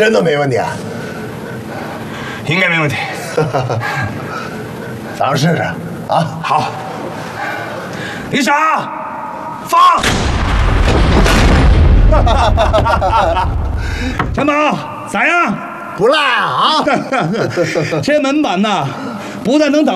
真的没问题啊？ 应该没问题。 咱们试试啊！ 好，李傻，放！ 陈宝咋样？ 不赖啊！ 这门板呐，不但能挡